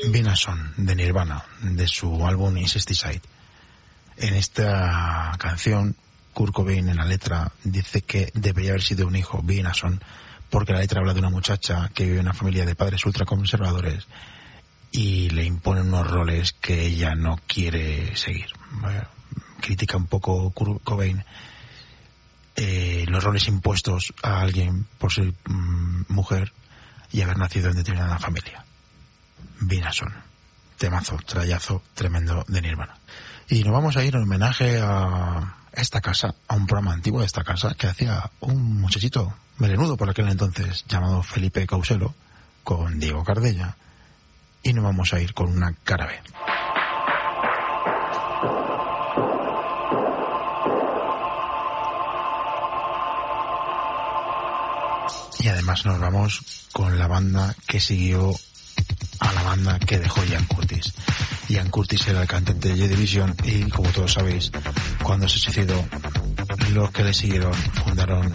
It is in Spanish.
Vinason de Nirvana, de su álbum Incesticide. En esta canción, Kurt Cobain en la letra dice que debería haber sido un hijo, Vinason, porque la letra habla de una muchacha que vive en una familia de padres ultraconservadores y le imponen unos roles que ella no quiere seguir. Critica un poco Kurt Cobain los roles impuestos a alguien por ser mujer y haber nacido en determinada familia. Vinason, temazo, trayazo tremendo de Nirvana. Y nos vamos a ir en homenaje a esta casa, a un programa antiguo de esta casa que hacía un muchachito melenudo por aquel entonces llamado Felipe Causelo con Diego Cardella, y nos vamos a ir con una cara B. Y además nos vamos con la banda que siguió a la banda que dejó Ian Curtis. Ian Curtis era el cantante de Joy Division y, como todos sabéis, cuando se suicidó, los que le siguieron fundaron